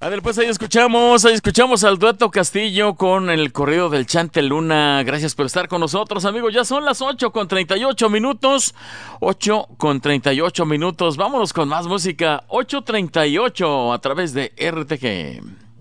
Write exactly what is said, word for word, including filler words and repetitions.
A ver, pues ahí escuchamos, ahí escuchamos al dueto Castillo con el corrido del Chante Luna. Gracias por estar con nosotros, amigos. Ya son las ocho con treinta y ocho minutos. ocho con treinta y ocho minutos. Vámonos con más música. ocho treinta y ocho a través de R T G.